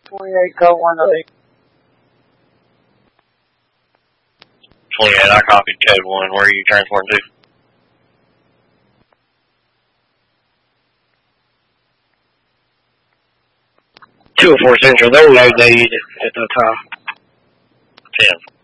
28, go 108. 28, I copied code 1. Where are you transporting to? Central, they're no need at the top. 10.